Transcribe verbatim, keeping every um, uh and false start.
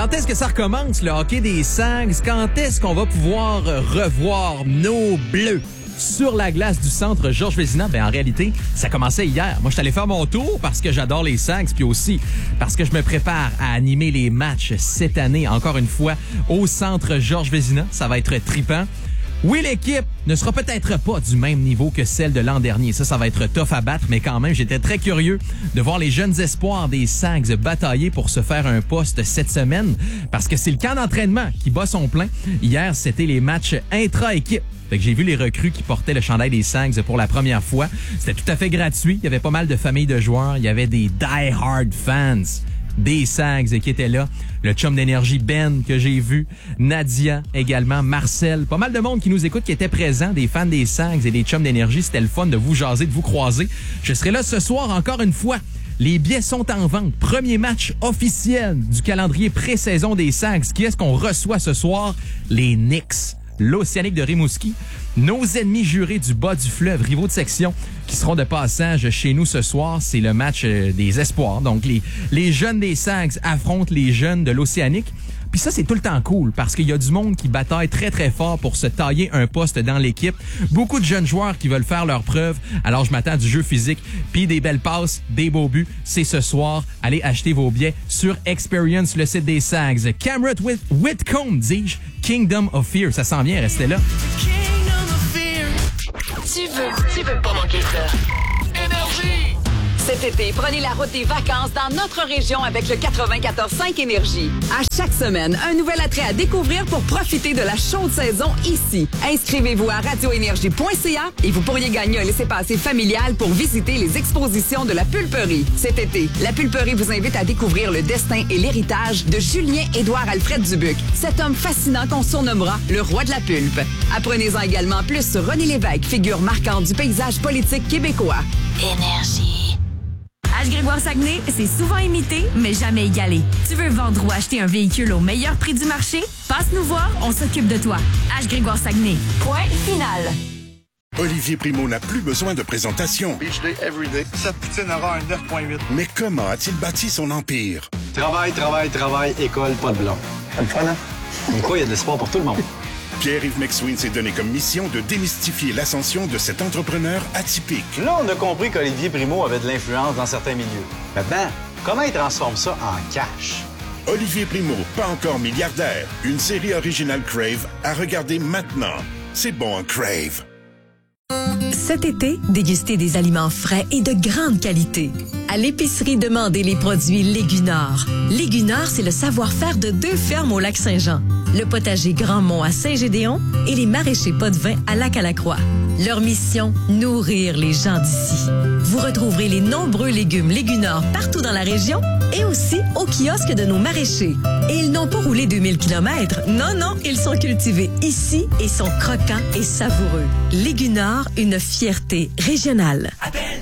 Quand est-ce que ça recommence, le hockey des Sags? Quand est-ce qu'on va pouvoir revoir nos Bleus sur la glace du centre Georges Vézina? Ben, en réalité, ça commençait hier. Moi, je suis allé faire mon tour parce que j'adore les Sags, puis aussi parce que je me prépare à animer les matchs cette année, encore une fois, au centre Georges Vézina. Ça va être trippant. Oui, l'équipe ne sera peut-être pas du même niveau que celle de l'an dernier. Ça, ça va être tough à battre, mais quand même, j'étais très curieux de voir les jeunes espoirs des Sags batailler pour se faire un poste cette semaine, parce que c'est le camp d'entraînement qui bat son plein. Hier, c'était les matchs intra-équipe. Fait que j'ai vu les recrues qui portaient le chandail des Sags pour la première fois. C'était tout à fait gratuit. Il y avait pas mal de familles de joueurs. Il y avait des die-hard fans des Sags qui étaient là. Le chum d'énergie Ben que j'ai vu, Nadia également, Marcel, pas mal de monde qui nous écoute qui était présent, des fans des Sags et des chums d'énergie. C'était le fun de vous jaser, de vous croiser. Je serai là ce soir encore une fois. Les billets sont en vente. Premier match officiel du calendrier pré-saison des Sags. Qui est-ce qu'on reçoit ce soir? Les Knicks. L'Océanique de Rimouski, nos ennemis jurés du bas du fleuve, rivaux de section, qui seront de passage chez nous ce soir. C'est le match des espoirs. Donc, les, les jeunes des Sags affrontent les jeunes de l'Océanique. Puis ça, c'est tout le temps cool parce qu'il y a du monde qui bataille très, très fort pour se tailler un poste dans l'équipe. Beaucoup de jeunes joueurs qui veulent faire leurs preuves. Alors, je m'attends à du jeu physique, puis des belles passes, des beaux buts. C'est ce soir. Allez acheter vos billets sur Experience, le site des Sags. Cameron Whit- Whitcomb, dis-je, Kingdom of Fear. Ça s'en vient, restez là. Tu veux, tu veux pas manquer ça. Énergie! Cet été, prenez la route des vacances dans notre région avec le quatre-vingt-quatorze cinq Énergie. À chaque semaine, un nouvel attrait à découvrir pour profiter de la chaude saison ici. Inscrivez-vous à radio énergie point c a et vous pourriez gagner un laissez-passer familial pour visiter les expositions de la Pulperie. Cet été, la Pulperie vous invite à découvrir le destin et l'héritage de Julien-Édouard Alfred Dubuc, cet homme fascinant qu'on surnommera le roi de la pulpe. Apprenez-en également plus sur René Lévesque, figure marquante du paysage politique québécois. Énergie. H. Grégoire Saguenay, c'est souvent imité, mais jamais égalé. Tu veux vendre ou acheter un véhicule au meilleur prix du marché? Passe nous voir, on s'occupe de toi. H. Grégoire Saguenay. Point final. Olivier Primo n'a plus besoin de présentation. Beach day everyday. Cette poutine aura un neuf virgule huit. Mais comment a-t-il bâti son empire? Travail, travail, travail, école, pas de blanc. C'est le fun, hein? Comme quoi, il y a de l'espoir pour tout le monde. Pierre-Yves McSween s'est donné comme mission de démystifier l'ascension de cet entrepreneur atypique. Là, on a compris qu'Olivier Primo avait de l'influence dans certains milieux. Maintenant, comment il transforme ça en cash? Olivier Primo, pas encore milliardaire. Une série originale Crave à regarder maintenant. C'est bon, hein, Crave. Cet été, dégustez des aliments frais et de grande qualité. À l'épicerie, demandez les produits Légunard. Légunard, c'est le savoir-faire de deux fermes au Lac-Saint-Jean. Le potager Grand-Mont à Saint-Gédéon et les maraîchers Potvin à Lac-à-la-Croix. Leur mission, nourrir les gens d'ici. Vous retrouverez les nombreux légumes Légunard partout dans la région et aussi au kiosque de nos maraîchers. Et ils n'ont pas roulé deux mille kilomètres. Non, non, ils sont cultivés ici et sont croquants et savoureux. Légunard, une fierté régionale. Appelle